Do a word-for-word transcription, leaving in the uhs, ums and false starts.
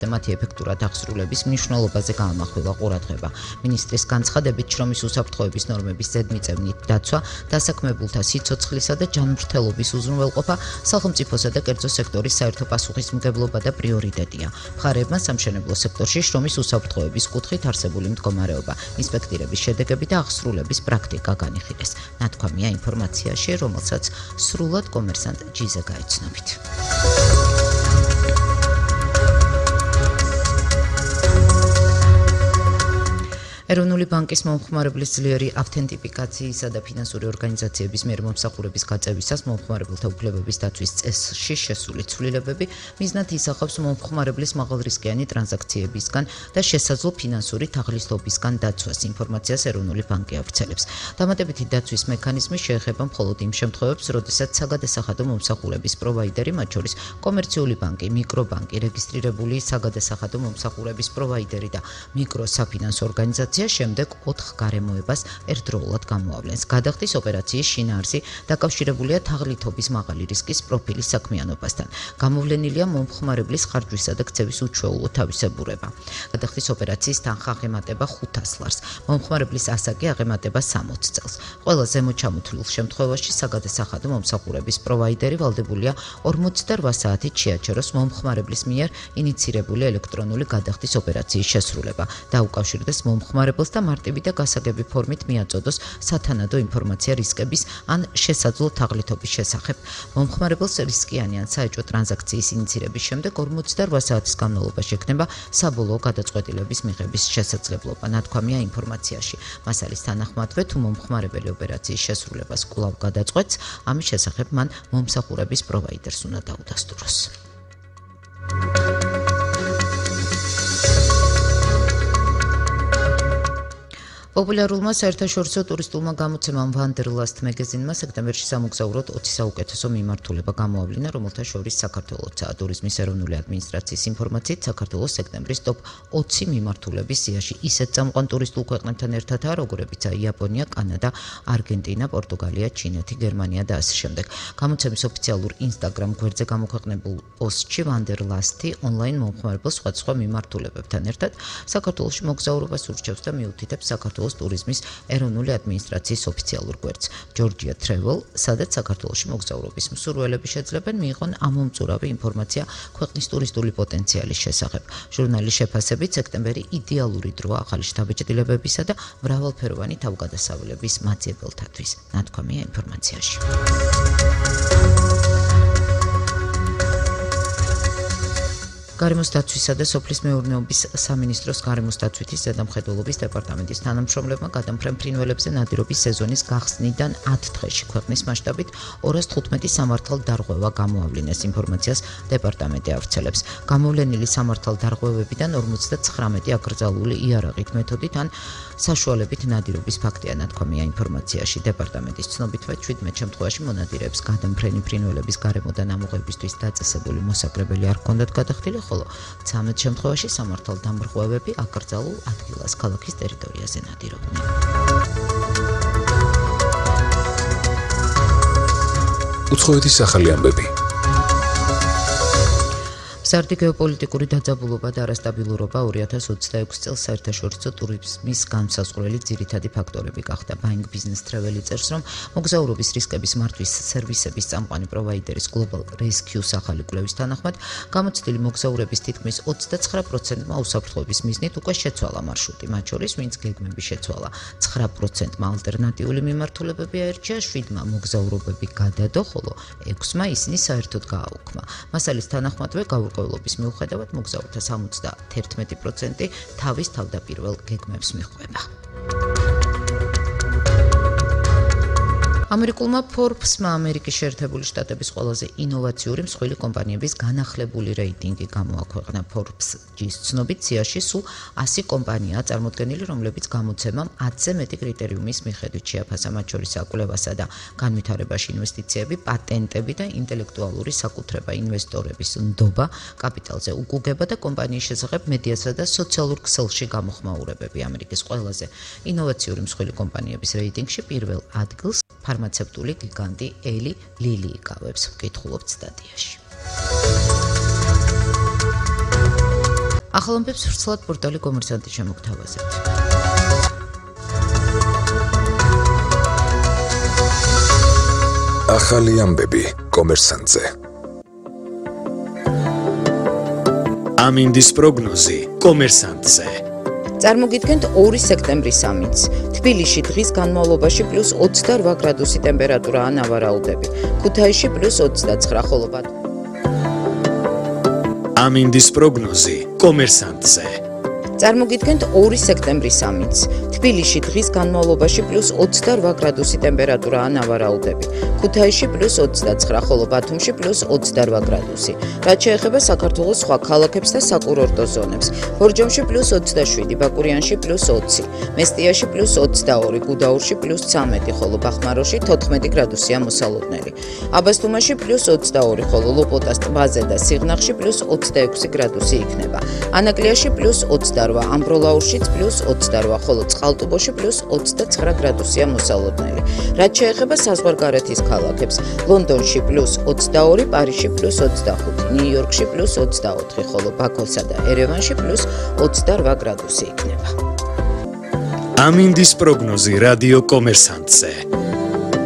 მათი ეფექტურად აღსრულების მნიშვნელობაზე გაამახვილა ყურადღება. მინისტრის განცხადებით, შრომის უსაფრთხოების ნორმების ზედმიწევნით დაცვა, დასაქმებულთა სიცოცხლისა და ჯანმრთელობის უზრუნველყოფა სახელმწიფოსა და კერძო სექტორის საერთო პასუხისმგებლობა და პრიორიტეტია. მხარეებმა სამშენებლო სექტორში შრომის უსაფრთხოების კუთხით არსებული მდგომარეობა, ინსპექტირების შედეგები და აღსრულების პრაქტიკა განიხილეს. ნათქვამია ინფორმაციაში, რომელსაც სრულად კომერსანტ ჯიზე გაეცნობით. ეროვნული ბანკის მომხმარებლის ძლიერი ავთენტიფიკაციისა და ფინანსური ორგანიზაციების მიერ მომსახურების გაწევისას მომხმარებელთა უფლებების დაცვის წესში შესული ცვლილებები მიზნად ისახავს მომხმარებლის მაღალრისკიანი ტრანზაქციებისგან და შესაძლო ფინანსური თაღლითობისგან დაცვას. ინფორმაციას ეროვნული ბანკი ავრცელებს. დამატებითი დაცვის მექანიზმი შეეხება მხოლოდ იმ შემთხვევებს, როდესაც საგადასახადო მომსახურების პროვაიდერი, მათ შორის კომერციული ბანკი, მიკრობანკი, რეგისტრირებული საგადასახადო მომსახურების პროვაიდერი და მიკროსაფინანსო ორგანიზაცია შემდეგ ოთხ გარემოებას ერთდროულად გამოავლენს. გადახდის ოპერაციის შინაარსი დაკავშირებულია თაღლითობის მაღალი რისკის პროფილის საქმიანობასთან. გამოვლენილია მომხმარებლის ხარჯვისა და ქცევის უჩვეულო თავისებურება. გადახდის ოპერაციის თანხა აღემატება ხუთას ლარს. მომხმარებლის ასაკი აღემატება სამოც წელს. ყველა ზემოჩამოთვლილ შემთხვევაში საგადასახადო მომსახურების პროვაიდერი ვალდებულია ორმოცდარვა საათით შეაჩეროს მომხმარებლის მიერ ინიცირებული ელექტრონული გადახდის ოპერაციის შესრულება. დაუკავშირდეს მომხმარებელს და მარტივი და გასაგები ფორმით მიაწოდოს სათანადო ინფორმაცია რისკების ან შესაძლო თაღლითობის შესახებ. მომხმარებელს რისკიანი ან საეჭვო ტრანზაქციის ინიცირების შემდეგ ორმოცდარვა საათის განმავლობაში ექნება საბოლოო გადაწყვეტილების მიღების შესაძლებლობა. ნათქვამია ინფორმაციაში. მასალის თანახმადვე, თუ მომხმარებელი ოპერაციის შესრულებას კვლავ გადაწყვეტს, ამის შესახებ მან მომსახურების პროვაიდერს უნდა დაუდასტუროს. პოპულარულმა საერთაშორისო ტურისტულმა გამოცემამ ვანდერლასტ მეგაზინმა სექტემბერში სამოგზაუროდ ოცი საუკეთესო მიმართულება გამოავლინა, რომელთა შორის საქართველოსაა. ტურიზმის ეროვნული ადმინისტრაციის ინფორმაციით, საქართველოს სექტემბრის ტოპ ოცი მიმართულების სიაში ისეთ წამყვან ტურისტულ ქვეყნებთან ერთადაა, როგორებიცაა იაპონია, კანადა, არგენტინა, პორტუგალია, ჩინეთი, გერმანია და ასე შემდეგ. გამოცემის ოფიციალურ ინსტაგრამ გვერდზე გამოქვეყნებულ პოსტში ვანდერლასტი ონლაინ მომხმარებელს სხვადასხვა მიმართულებებთან ერთად საქართველოში მოგზაურობას ურჩევს და მიუთითებს საქართველოს ტურიზმის ეროვნული ადმინისტრაციის ოფიციალურ გვერდს Georgia Travel, სადაც საქართველოში მოგზაურობის მსურველები შეძლებენ მიიღონ ამომწურავი ინფორმაცია ქვეყნის ტურისტული პოტენციალის შესახებ. ჟურნალის შეფასებით, სექტემბერი იდეალური დროა ახალი შთაბეჭდილებებისა და მრავალფეროვანი თავგადასავლების მაძიებელთათვის. ნათქვამია ინფორმაციაში. გარემოს დაცვისა და სოფლის მეურნეობის სამინისტროს გარემოს დაცვითის ზედამხედველობის დეპარტამენტის თანამშრომლებმა გადამფრენ ფრინველებზე ნადირობის სეზონის გახსნიდან ათ დღეში ქვეყნის მასშტაბით ორას თხუთმეტი სამართალ დარღვევა გამოავლინეს. ინფორმაციას დეპარტამენტი ავრცელებს. გამოვლენილი სამართალ დარღვევებიდან ორმოცდაცხრამეტი აკრძალული იარაღით მეთოდით ან საშუალებით ნადირობის ფაქტია. ნათქვამია ინფორმაციაში. დეპარტამენტის ცნობითვე ჩვიდმეტ შემთხვევაში მონადირეებს გადამფრენი ფრინველების გარემოდან ამოღებისთვის დაწესებული მოსაკრებელი არ ჰქონდათ გადახდილი, ხოლო ცამეტ შემთხვევაში სამართალ დამრღვევები აკრძალულ ადგილას ქალაქის ტერიტორიაზე ნადირობდნენ. უცხოეთის ახალი ამბები. მზარდი გეოპოლიტიკური დაძაბულობა და არასტაბილურობა ორი ათას ოცდაექვსი წელს საერთაშორისო ტურიზმის განმსაზღვრელი ძირითადი ფაქტორები გახდა. Buying Business Travel წერს, რომ მოგზაურობის რისკების მართვის სერვისების წამყვანი პროვაიდერის Global Rescue ახალი კვლევის თანახმად, გამოცდილი მოგზაურების თითქმის ოცდაცხრა პროცენტმა უსაფრთხოების მიზნით უკვე შეცვალა მარშრუტი, მათ შორის ვინც გეგმები შეცვალა. ცხრა პროცენტმა ალტერნატიული მიმართულებები აერჩია, შვიდმა მოგზაურობები გადადო, ხოლო ექვსმა ისინი საერთოდ გააუქმა. მასალის თანახმადვე გაურკვევლობის მიუხედავად მოგზაურთა სამოცდაათერთმეტი პროცენტი თავის თავდაპირველ გეგმებს მიჰყვება. ამერიკულმა Forbes-მა ამერიკის შეერთებული შტატების ყველაზე ინოვაციური მსხვილი კომპანიების განახლებული რეიტინგი გამოაქვეყნა. Forbes-ის ცნობით, სიაში სულ ასი კომპანიაა წარმოდგენილი, რომლებიც გამოცემამ ათზე მეტი კრიტერიუმის მიხედვით შეაფასა, მათ შორისაა კვლევასა და განვითარებაში ინვესტიციები, პატენტები და ინტელექტუალური საკუთრება, ინვესტორების ნდობა, კაპიტალზე უგუგება და კომპანიის შესახებ მედიასა და სოციალურ ქსელში გამოხმაურებები. ამერიკის ყველაზე ინოვაციური მსხვილი კომპანიების რეიტინგში პირველ ადგილს ფარმაცევტული გიგანტი Eli Lilly იკავებს. ვკითხულობთ სტატიაში. ახალ ამბებს ვრცლად პორტალი კომერსანტი შემოგთავაზებთ. ახალი ამბები კომერსანტზე. ამინდის პროგნოზი კომერსანტზე. წარმოგიდგენთ ორი სექტემბრის ამინდს. თბილისში დღის განმავლობაში პლუს ოცდაორი გრადუსი ტემპერატურაა ნავარაუდები. ქუთაისში პლუს ოცდაცხრა, ხოლო ბათუმში ამინდის პროგნოზი კომერსანტზე. წარმოგიდგენთ ორი სექტემბრის ამინდს. თბილისში დღის განმავლობაში პლუს ოცდაორი გრადუსი ტემპერატურაა ნავარაუდები. ქუთაისში პლუს ოცდაცხრა, ხოლო ბათუმში პლუს ოცდაორი გრადუსი. რაც შეეხება საქართველოს სხვა ქალაქებს და საკურორტო ზონებს. ბორჯომში პლუს ოცდაშვიდი, ბაკურიანში პლუს ოცი, მესტიაში პლუს ოცდაორი, გუდაურში პლუს ცამეტი, ხოლო ბახმაროში თოთხმეტი გრადუსია მოსალოდნელი. აბასთუმაში პლუს ოცდაორი, ხოლო ლოპოტას ტბაზე და სიღნაღში პლუს ოცდაექვსი გრადუსი იქნება. ანაკლიაში პლუს ოცდაორი, ამბროლაურშიც პლუს ოცდაორი, ხოლო წყალტუბოში პლუს ოცდაცხრა გრადუსია მოსალოდნელი. რაც შეეხება საზღვარგარეთის ქალაქებს, ლონდონში პლუს ოცდაორი, პარიზში პლუს ოცდახუთი, ნიუ-იორკში პლუს ოცდაოთხი, ხოლო ბაქოსა და ერევანში პლუს ოცდაორი გრადუსი იქნება. ამინდის პროგნოზი რადიო კომერსანტზე.